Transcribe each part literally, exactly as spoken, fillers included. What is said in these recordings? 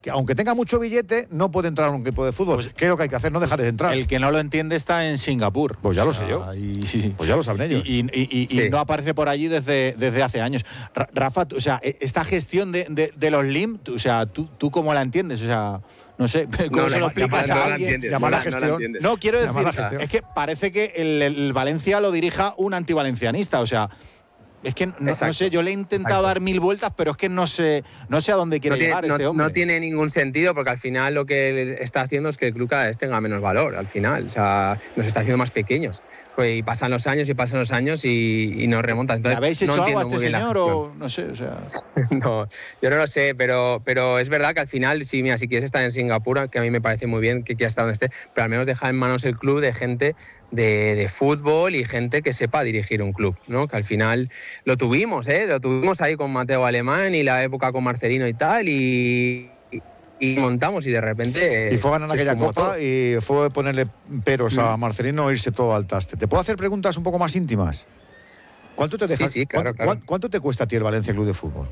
que aunque tenga mucho billete, no puede entrar a un equipo de fútbol. Pues, ¿qué es lo que hay que hacer? No dejarles entrar. El que no lo entiende está en Singapur. Pues ya o lo sea, sé yo. Y, sí, pues ya lo saben ellos. Y, y, y, y, sí. y no aparece por allí desde, desde hace años. Rafa, o sea, esta gestión de, de, de los L I M, o sea, ¿tú, ¿tú cómo la entiendes? O sea, no sé, ¿cómo no, se lo explicas no, a no alguien? Llamar no, la gestión. No, la no, quiero decir, gestión. es que parece que el, el Valencia lo dirija un antivalencianista, o sea... Es que no, no sé, yo le he intentado exacto. dar mil vueltas, pero es que no sé, no sé a dónde quiere no tiene, llegar no, este hombre. No tiene ningún sentido, porque al final lo que está haciendo es que el club cada vez tenga menos valor, al final. O sea, nos está haciendo más pequeños. Pues, y pasan los años y pasan los años y, y nos remontan. Entonces, ¿Le habéis hecho no algo a este muy bien señor o no sé? O sea... no, yo no lo sé, pero, pero es verdad que al final, sí, mira, si quieres estar en Singapur, que a mí me parece muy bien que quieras estar donde esté, pero al menos deja en manos el club de gente de, de fútbol y gente que sepa dirigir un club, ¿no? Que al final lo tuvimos, ¿eh? Lo tuvimos ahí con Mateo Alemán y la época con Marcelino y tal, y, y, y montamos y de repente... Y fue a ganar aquella copa todo. Y fue ponerle peros a Marcelino e irse todo al taste. ¿Te puedo hacer preguntas un poco más íntimas? ¿Cuánto te dejas, sí, sí, claro, ¿cuánto, claro. ¿Cuánto te cuesta a ti el Valencia Club de Fútbol?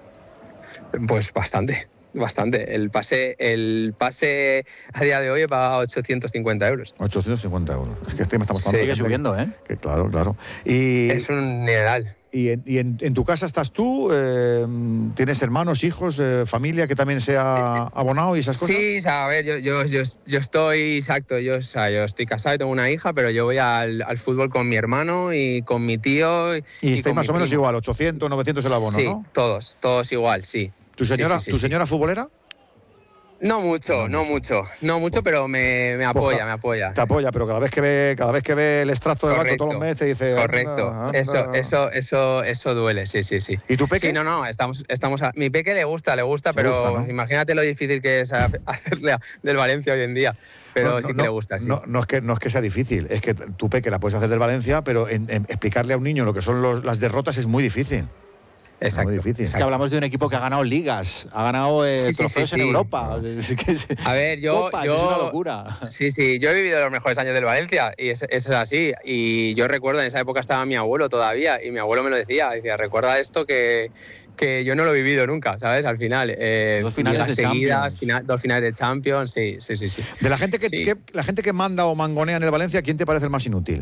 Pues bastante. Bastante. El pase, el pase a día de hoy he pagado ochocientos cincuenta euros. ochocientos cincuenta euros. Es que este me estamos hablando. Sigue subiendo, ¿eh? Que claro, claro. Y, es un dineral. ¿Y, en, y en, en tu casa estás tú? Eh, ¿Tienes hermanos, hijos, eh, familia que también sea abonado y esas cosas? Sí, a ver, yo, yo, yo, yo estoy, exacto, yo, o sea, yo estoy casado y tengo una hija, pero yo voy al, al fútbol con mi hermano y con mi tío. Y, y estáis más o menos primo. igual, ochocientos, novecientos el abono, sí, ¿no? Sí, todos, todos igual, sí. ¿Tu señora, sí, sí, sí, ¿tu sí. señora futbolera? No mucho, no mucho, no mucho, pero me, me apoya, me apoya. Te apoya, pero cada vez que ve, cada vez que ve el extracto del Correcto, banco todos los meses te dice... Correcto, anda, anda. Eso, eso, eso, eso duele, sí, sí, sí. ¿Y tu peque? Sí, no, no, estamos, estamos a, mi peque le gusta, le gusta, le pero gusta, ¿no? Imagínate lo difícil que es hacerle a, del Valencia hoy en día. Pero no, no, sí que no, le gusta, sí. No, no, es que, no es que sea difícil, es que tu peque la puedes hacer del Valencia, pero en, en explicarle a un niño lo que son los, las derrotas es muy difícil. Exacto, muy difícil. Es que hablamos de un equipo que ha ganado ligas, ha ganado eh, sí, sí, trofeos sí, en sí. Europa. Es que es, a ver, yo, Copas, yo... es una locura. Sí, sí, yo he vivido los mejores años del Valencia y es, es así. Y yo recuerdo, en esa época estaba mi abuelo todavía y mi abuelo me lo decía, decía, recuerda esto que, que yo no lo he vivido nunca, ¿sabes? Al final. Eh, dos finales de seguidas, Champions. Final, dos finales de Champions, sí, sí, sí. sí. De la gente que, sí. que, la gente que manda o mangonea en el Valencia, ¿quién te parece el más inútil?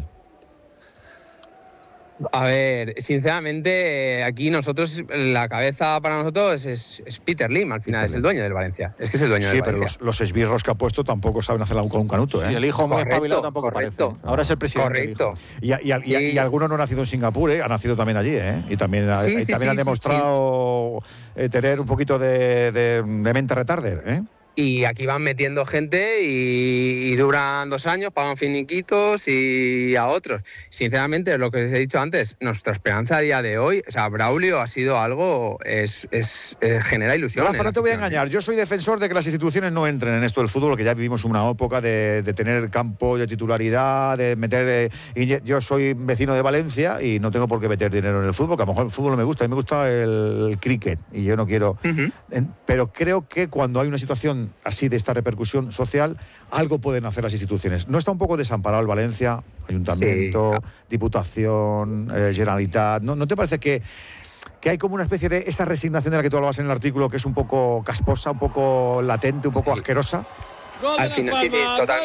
A ver, sinceramente, aquí nosotros, la cabeza para nosotros es, es Peter Lim, al final, Peter es el dueño del Valencia. Es que es el dueño sí, del pero Valencia. los, los esbirros que ha puesto tampoco saben hacerla con un canuto, ¿eh? Sí, el hijo muy correcto, espabilado tampoco correcto. parece. Ahora es el presidente. Correcto. Y, y, y, sí. y, y alguno no ha nacido en Singapur, ¿eh? Ha nacido también allí, ¿eh? Y también, sí, y sí, también sí, han demostrado sí. eh, tener un poquito de, de, de mente retarder, ¿eh? Y aquí van metiendo gente y, y duran dos años, pagan finiquitos y a otros. Sinceramente, lo que os he dicho antes, nuestra esperanza a día de hoy, o sea, Braulio ha sido algo, es, es, es genera ilusión. Rafa, no te voy a engañar, yo soy defensor de que las instituciones no entren en esto del fútbol, que ya vivimos una época de, de tener campo de titularidad, de meter... Eh, y yo soy vecino de Valencia y no tengo por qué meter dinero en el fútbol, que a lo mejor el fútbol no me gusta, a mí me gusta el, el cricket y yo no quiero... Uh-huh. En, pero creo que cuando hay una situación así de esta repercusión social, algo pueden hacer las instituciones. ¿No está un poco desamparado el Valencia? Ayuntamiento, sí. Diputación, eh, Generalitat. ¿No, ¿No te parece que, que hay como una especie de esa resignación de la que tú hablabas en el artículo, que es un poco casposa, un poco latente, un poco sí. asquerosa? Al final, sí, sí, totalmente.